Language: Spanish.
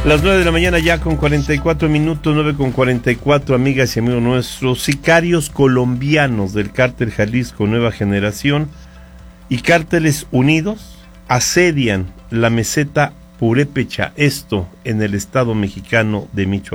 Las 9 de la mañana ya con 44 minutos, 9:44, amigas y amigos nuestros. Sicarios colombianos del cártel Jalisco Nueva Generación y cárteles unidos asedian la meseta Purépecha, esto en el estado mexicano de Michoacán.